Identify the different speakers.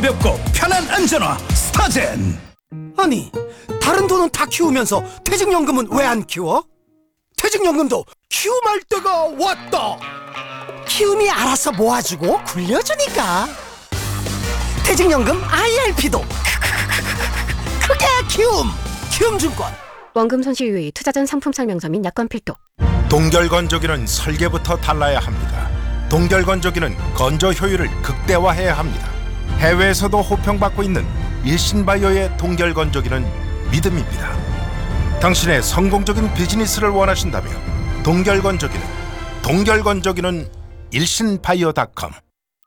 Speaker 1: 가볍고 편한 안전화 스타젠.
Speaker 2: 아니, 다른 돈은 다 키우면서 퇴직연금은 왜 안 키워? 퇴직연금도 키움할 때가 왔다. 키움이 알아서 모아주고 굴려주니까. 퇴직연금 IRP도 그게 키움증권.
Speaker 3: 원금 손실 유의, 투자 전 상품 설명서 및 약관 필독.
Speaker 4: 동결건조기는 설계부터 달라야 합니다. 동결건조기는 건조 효율을 극대화해야 합니다. 해외에서도 호평받고 있는 일신바이오의 동결건조기는 믿음입니다. 당신의 성공적인 비즈니스를 원하신다면 동결건조기는 일신바이오.com